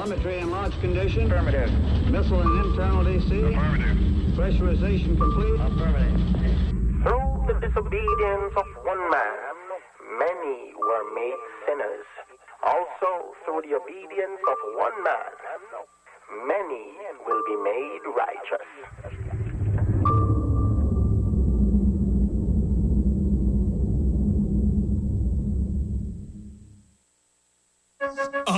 Telemetry in launch condition. Affirmative. Missile and internal DC. Affirmative. Pressurization complete. Affirmative. Through the disobedience of one man, many were made sinners. Also, through the obedience of one man, many will be made righteous.